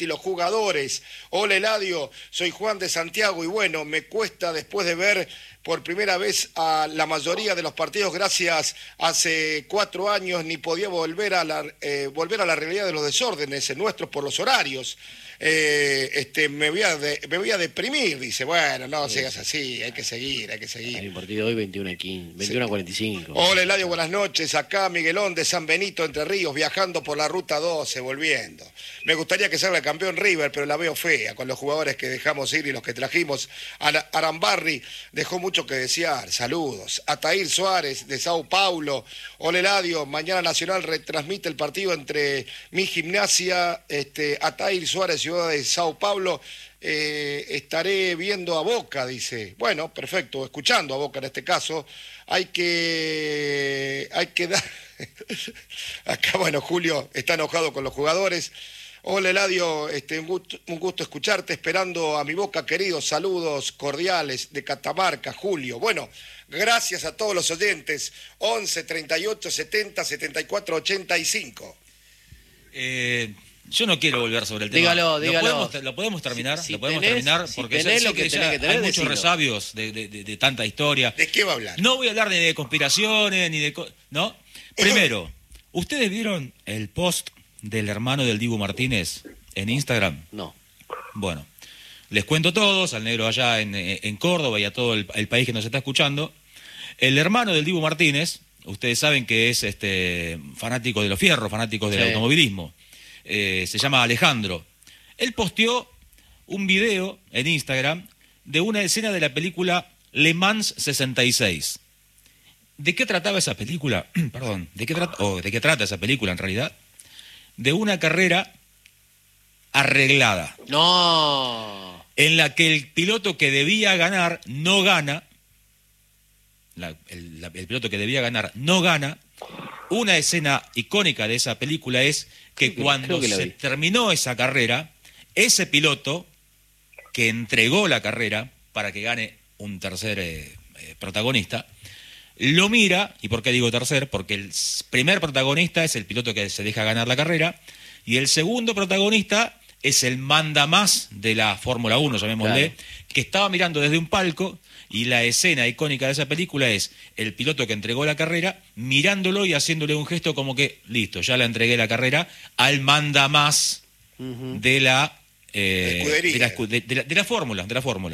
y los jugadores. Hola Eladio, soy Juan de Santiago y bueno, me cuesta después de ver por primera vez a la mayoría de los partidos, gracias hace 4 años, ni podía volver a la realidad de los desórdenes nuestros por los horarios. Me voy a deprimir, dice. Bueno, no sigas así, hay que seguir. Hay un partido hoy 21:45. Hola Eladio, buenas noches. Acá Miguelón de San Benito, Entre Ríos, viajando por la ruta 12, volviendo. Me gustaría que salga campeón River, pero la veo fea con los jugadores que dejamos ir y los que trajimos. Arambarri dejó mucho que desear. Saludos. Atair Suárez de Sao Paulo. Hola Eladio, mañana Nacional retransmite el partido entre mi Gimnasia, Atair Suárez, Ciudad de Sao Paulo. Estaré viendo a Boca, dice. Bueno, perfecto, escuchando a Boca en este caso. Hay que dar... Acá, bueno, Julio está enojado con los jugadores. Hola Eladio, un gusto escucharte, esperando a mi Boca querido, saludos cordiales de Catamarca, Julio. Bueno, gracias a todos los oyentes, 11 38 70 74 85. Yo no quiero volver sobre el tema. Dígalo. ¿Lo podemos terminar? Si ¿Lo podemos tenés, terminar? si Porque tenés sé lo que ya tenés que tener, hay muchos decilo. resabios de tanta historia. ¿De qué va a hablar? No voy a hablar ni de conspiraciones, ni de... ¿No? Primero, ¿ustedes vieron el post del hermano del Dibu Martínez en Instagram? No. Bueno, les cuento todos, al negro allá en Córdoba y a todo el país que nos está escuchando. El hermano del Dibu Martínez, ustedes saben que es fanático de los fierros, fanático del automovilismo. Se llama Alejandro. Él posteó un video en Instagram de una escena de la película Le Mans 66. ¿De qué trataba esa película? Perdón, ¿de qué trata esa película en realidad? De una carrera arreglada. No. En la que el piloto que debía ganar no gana. El piloto que debía ganar no gana. Una escena icónica de esa película es que cuando se terminó esa carrera, ese piloto que entregó la carrera para que gane un tercer protagonista, lo mira. ¿Y por qué digo tercer? Porque el primer protagonista es el piloto que se deja ganar la carrera y el segundo protagonista es el mandamás de la Fórmula 1, llamémosle, que estaba mirando desde un palco. Y la escena icónica de esa película es el piloto que entregó la carrera mirándolo y haciéndole un gesto como que, listo, ya le entregué la carrera al mandamás de la fórmula.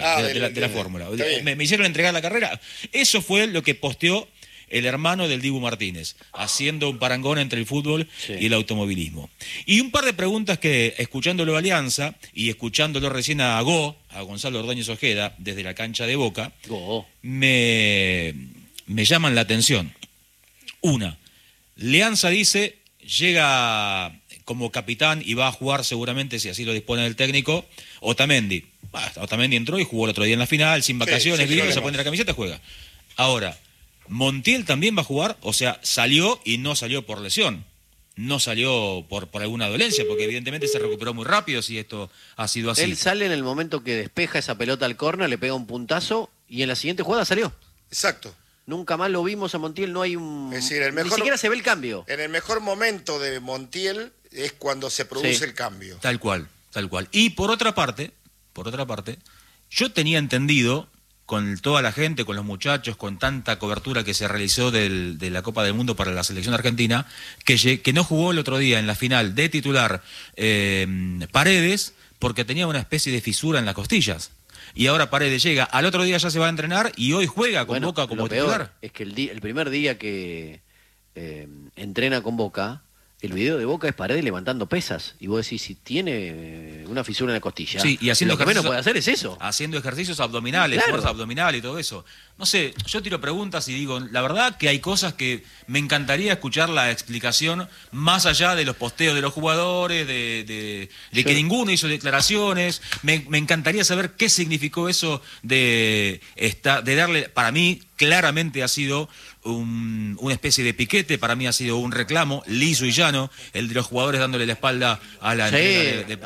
Me hicieron entregar la carrera. Eso fue lo que posteó el hermano del Dibu Martínez, haciendo un parangón entre el fútbol y el automovilismo. Y un par de preguntas que, escuchándolo a Alianza y escuchándolo recién a Gonzalo Ordóñez Ojeda, desde la cancha de Boca, me llaman la atención. Una, Alianza dice, llega como capitán y va a jugar seguramente, si así lo dispone el técnico, Otamendi. Otamendi entró y jugó el otro día en la final, sin vacaciones, vino, se pone la camiseta, juega. Ahora, Montiel también va a jugar, o sea, salió y no salió por lesión, no salió por alguna dolencia, porque evidentemente se recuperó muy rápido si esto ha sido así. Él sale en el momento que despeja esa pelota al córner, le pega un puntazo y en la siguiente jugada salió. Exacto. Nunca más lo vimos a Montiel, no hay un... Es decir, ni siquiera se ve el cambio. En el mejor momento de Montiel es cuando se produce el cambio. Tal cual. Y por otra parte, yo tenía entendido, con toda la gente, con los muchachos, con tanta cobertura que se realizó de la Copa del Mundo para la selección argentina, que no jugó el otro día en la final de titular Paredes, porque tenía una especie de fisura en las costillas. Y ahora Paredes llega, al otro día ya se va a entrenar y hoy juega con Boca como titular. Es que el primer día que entrena con Boca, el video de Boca es Paredes levantando pesas. Y vos decís, si tiene una fisura en la costilla, sí, y haciendo lo que menos puede hacer es eso. Haciendo ejercicios abdominales, fuerza abdominal y todo eso. No sé, yo tiro preguntas y digo, la verdad que hay cosas que me encantaría escuchar la explicación más allá de los posteos de los jugadores, de que ninguno hizo declaraciones. Me encantaría saber qué significó eso de darle, para mí, claramente ha sido una especie de piquete, para mí ha sido un reclamo liso y llano, el de los jugadores dándole la espalda a la entrega de hablan premios todos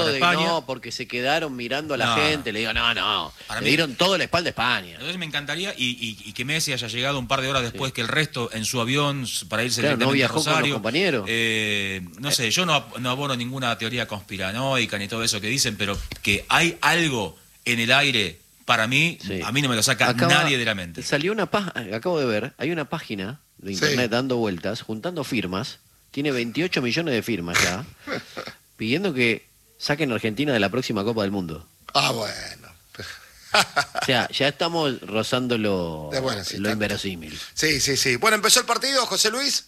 todo para de España. no, porque se quedaron mirando a la No. gente. Le digo, no. Para Le mí- dieron todo la espalda a España. Entonces me encantaría y que Messi haya llegado un par de horas después que el resto en su avión para irse Claro, no directamente a viajó con los Rosario. compañeros. No sé, yo no abono ninguna teoría conspiranoica ni todo eso que dicen, pero que hay algo en el aire, para mí, Sí. a mí no me lo saca nadie de la mente. Salió una página, acabo de ver, hay una página de internet dando vueltas, juntando firmas, tiene 28 millones de firmas ya, pidiendo que saquen a Argentina de la próxima Copa del Mundo. Ah, bueno. O sea, ya estamos rozando lo Bueno, sí, tanto. inverosímil. Sí. Bueno, empezó el partido, José Luis.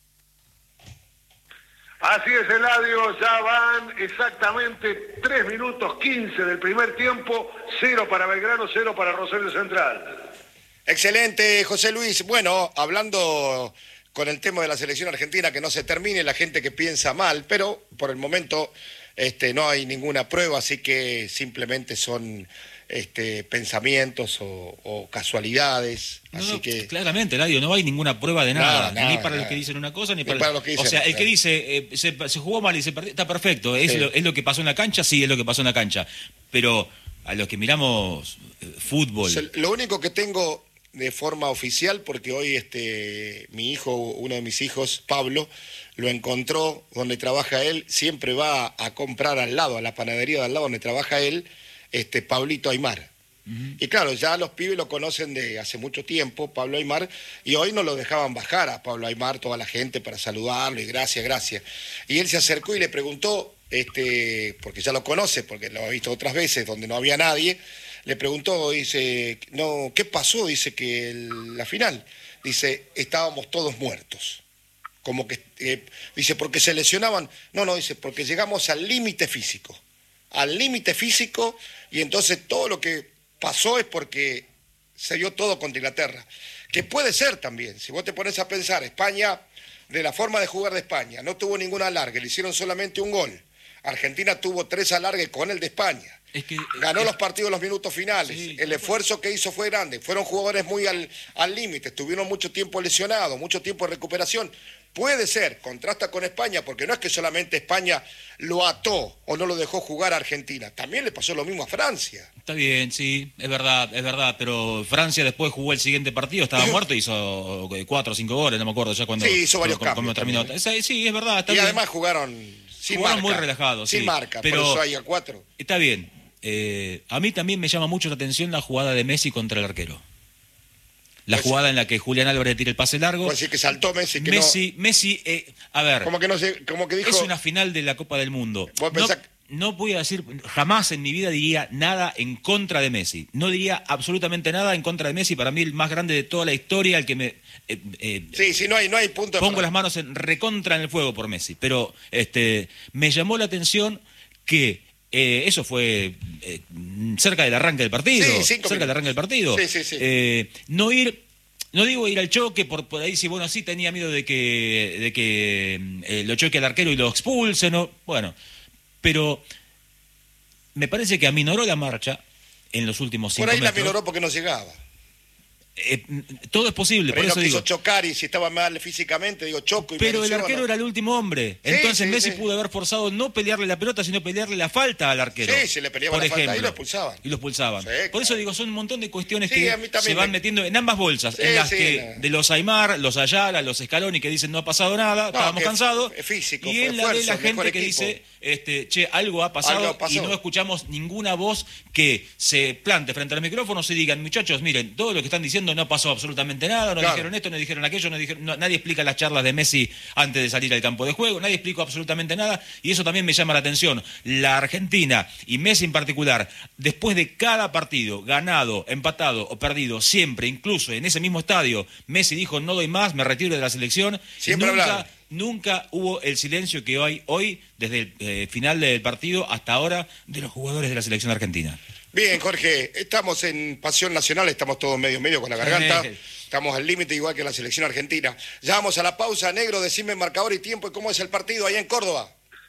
Así es, Eladio, ya van exactamente 3 minutos 15 del primer tiempo, 0 para Belgrano, 0 para Rosario Central. Excelente, José Luis. Bueno, hablando con el tema de la selección argentina, que no se termine la gente que piensa mal, pero por el momento no hay ninguna prueba, así que simplemente son pensamientos o casualidades. Así que Claramente, Eladio, no hay ninguna prueba de nada, Nada, ni para nada. los que dicen una cosa, ni Ni para los que dicen O sea, el otra. que dice se jugó mal y se perdió, está perfecto, es, Sí. es lo que pasó en la cancha, sí, es lo que pasó en la cancha, pero a los que miramos fútbol... Lo único que tengo de forma oficial, porque hoy mi hijo, uno de mis hijos, Pablo, lo encontró donde trabaja él, siempre va a comprar al lado, a la panadería de al lado donde trabaja él, Pablito Aymar. Y claro, ya los pibes lo conocen de hace mucho tiempo, Pablo Aymar, y hoy no lo dejaban bajar a Pablo Aymar, toda la gente para saludarlo y gracias. Y él se acercó y le preguntó, porque ya lo conoce, porque lo ha visto otras veces donde no había nadie, le preguntó, dice, no, ¿qué pasó? Dice que la final, dice, estábamos todos muertos. Como que, dice, porque se lesionaban. No, dice, porque llegamos al límite físico. Al límite físico, y entonces todo lo que pasó es porque se dio todo contra Inglaterra. Que puede ser también, si vos te pones a pensar, España, de la forma de jugar de España, no tuvo ningún alargue, le hicieron solamente un gol. Argentina tuvo 3 alargues con el de España. Ganó los partidos en los minutos finales. Sí, el esfuerzo que hizo fue grande. Fueron jugadores muy al límite. Estuvieron mucho tiempo lesionados, mucho tiempo de recuperación. Puede ser, contrasta con España, porque no es que solamente España lo ató o no lo dejó jugar a Argentina. También le pasó lo mismo a Francia. Está bien, sí, es verdad, pero Francia después jugó el siguiente partido, estaba muerto, hizo 4 o 5 goles, no me acuerdo ya cuando... Sí, hizo varios cuando cambios terminó. también. Sí, es verdad, está Y bien. además jugaron sin Jugaron marca. muy relajados, Sin sí, marca, pero- por eso hay a 4. Está bien. A mí también me llama mucho la atención la jugada de Messi contra el arquero. La Pues- jugada en la que Julián Álvarez tira el pase largo. Pues sí que saltó Messi, que Messi, a ver, como que no sé, como que dijo... es una final de la Copa del Mundo. Vos pensás- No voy a decir, jamás en mi vida diría nada en contra de Messi. No diría absolutamente nada en contra de Messi. Para mí el más grande de toda la historia, el que me... Sí, no hay punto de... pongo las manos en recontra en el fuego por Messi. Pero me llamó la atención que eso fue cerca del arranque del partido. Sí, 5 cerca del arranque del partido. Sí. No digo ir al choque, por ahí sí, bueno, sí tenía miedo de que lo choque al arquero y lo expulse, ¿no? Bueno, pero me parece que aminoró la marcha en los últimos 5 Por ahí la metros. minoró porque no llegaba. Todo es posible, Por por ahí no eso quiso digo. chocar y si estaba mal físicamente, digo, choco y me Pero el lesiono, arquero no. era el último hombre. Sí, Entonces sí, Messi sí. pudo haber forzado no pelearle la pelota, sino pelearle la falta al arquero. Sí, se le peleaba por la falta ejemplo. y lo expulsaban. Y lo expulsaban. Sí, Por claro. eso digo, son un montón de cuestiones Sí, que a mí también se van me- metiendo en ambas bolsas. Sí, en las sí, que no. de los Aymar, los Ayala, los Scaloni que dicen no ha pasado nada, estábamos que cansados. es físico, y fue en la de esfuerzo, la gente mejor que equipo. dice, che, algo ha pasado Algo pasó. y no escuchamos ninguna voz que se plante frente al micrófono y digan, muchachos, miren, todo lo que están diciendo no pasó absolutamente nada, no Claro. dijeron esto, no dijeron aquello, nadie explica las charlas de Messi antes de salir al campo de juego, nadie explica absolutamente nada, y eso también me llama la atención. La Argentina, y Messi en particular, después de cada partido, ganado, empatado o perdido, siempre, incluso en ese mismo estadio, Messi dijo, no doy más, me retiro de la selección. Siempre hablaron. Nunca hubo el silencio que hay hoy, desde el final del partido hasta ahora, de los jugadores de la selección argentina. Bien, Jorge, estamos en Pasión Nacional, estamos todos medio con la garganta. Sí. Estamos al límite igual que la selección argentina. Ya vamos a la pausa, negro, decime marcador y tiempo y cómo es el partido ahí en Córdoba.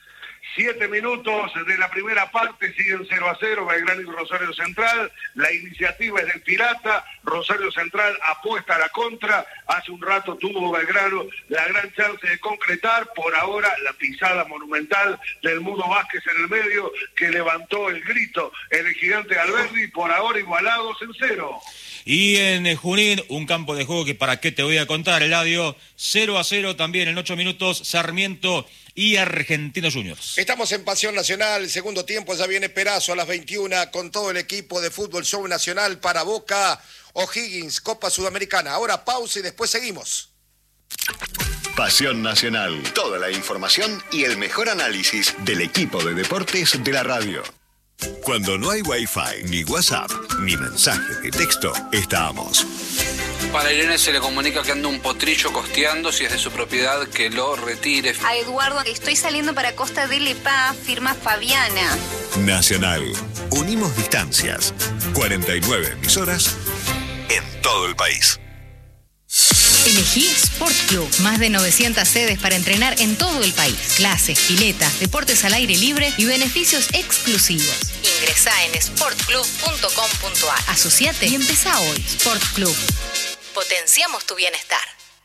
7 minutos de la primera parte, siguen 0-0 Belgrano y Rosario Central. La iniciativa es del Pirata. Rosario Central apuesta a la contra. Hace un rato tuvo Belgrano la gran chance de concretar. Por ahora la pisada monumental del Mudo Vázquez en el medio, que levantó el grito en el gigante Alberdi. Por ahora igualados en 0. Y en Junín, un campo de juego que para qué te voy a contar, Eladio, 0-0 también en 8 minutos, Sarmiento y Argentinos Juniors. Estamos en Pasión Nacional, segundo tiempo, ya viene Perazo a las 21 con todo el equipo de Fútbol Show Nacional para Boca O'Higgins, Copa Sudamericana. Ahora pausa y después seguimos. Pasión Nacional, toda la información y el mejor análisis del equipo de deportes de la radio. Cuando no hay Wi-Fi, ni WhatsApp, ni mensaje de texto, estamos. Para Irene se le comunica que anda un potrillo costeando, si es de su propiedad, que lo retire. A Eduardo, estoy saliendo para Costa del Epá, firma Fabiana. Nacional, unimos distancias. 49 emisoras en todo el país. Elegí Sport Club. Más de 900 sedes para entrenar en todo el país. Clases, piletas, deportes al aire libre y beneficios exclusivos. Ingresá en sportclub.com.ar. Asociate y empezá hoy. Sport Club. Potenciamos tu bienestar.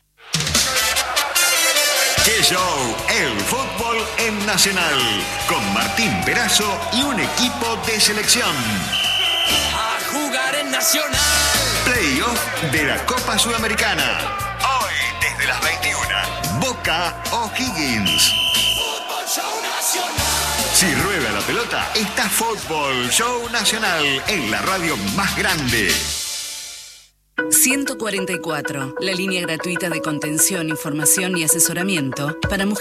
¡Qué show! El fútbol en Nacional. Con Martín Perazo y un equipo de selección. A jugar en Nacional. Playoff de la Copa Sudamericana. Hoy desde las 21. Boca O'Higgins. Fútbol Show Nacional. Si rueda la pelota, está Fútbol Show Nacional en la radio más grande. 144, la línea gratuita de contención, información y asesoramiento para mujeres.